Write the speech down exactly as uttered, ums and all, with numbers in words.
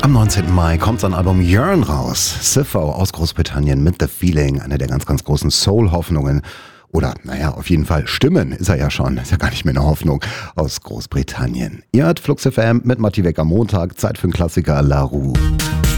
Am neunzehnten Mai kommt sein Album Yearn raus. Sifo aus Großbritannien mit The Feeling, eine der ganz, ganz großen Soul-Hoffnungen. Oder, naja, auf jeden Fall Stimmen ist er ja schon. Ist ja gar nicht mehr eine Hoffnung aus Großbritannien. Ihr hört Flux F M mit Matti Weck am Montag. Zeit für einen Klassiker, La Roux.